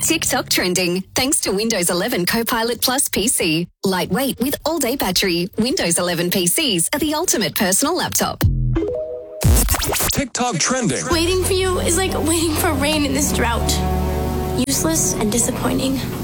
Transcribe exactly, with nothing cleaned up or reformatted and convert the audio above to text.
TikTok trending thanks to Windows eleven Copilot Plus P C. Lightweight with all-day battery, Windows eleven P Cs are the ultimate personal laptop. TikTok trending. Waiting for you is like waiting for rain in this drought. Useless and disappointing.